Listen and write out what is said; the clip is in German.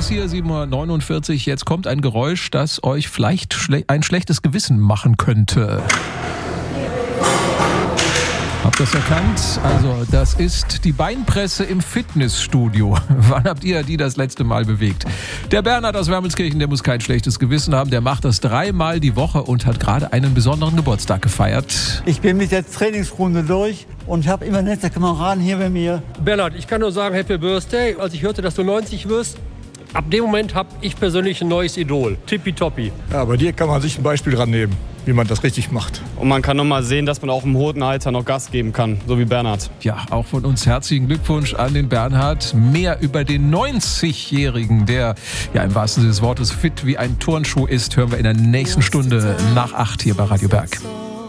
hier, 7:49 Uhr. Jetzt kommt ein Geräusch, das euch vielleicht ein schlechtes Gewissen machen könnte. Habt ihr das erkannt? Also, das ist die Beinpresse im Fitnessstudio. Wann habt ihr die das letzte Mal bewegt? Der Bernhard aus Wermelskirchen, der muss kein schlechtes Gewissen haben. Der macht das 3-mal die Woche und hat gerade einen besonderen Geburtstag gefeiert. Ich bin mit der Trainingsrunde durch und habe immer nette Kameraden hier bei mir. Bernhard, ich kann nur sagen, Happy Birthday. Als ich hörte, dass du 90 wirst, ab dem Moment habe ich persönlich ein neues Idol. Tippitoppi. Ja, bei dir kann man sich ein Beispiel dran nehmen, wie man das richtig macht. Und man kann noch mal sehen, dass man auch im hohen Alter noch Gas geben kann, so wie Bernhard. Ja, auch von uns herzlichen Glückwunsch an den Bernhard. Mehr über den 90-Jährigen, der ja im wahrsten Sinne des Wortes fit wie ein Turnschuh ist, hören wir in der nächsten Stunde nach 8 hier bei Radio Berg.